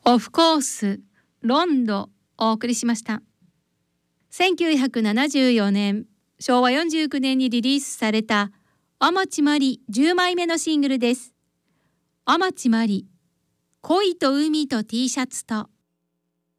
オフコースロンドお送りしました。1974年昭和49年にリリースされた天地真理10枚目のシングルです。天地真理、恋と海と T シャツと。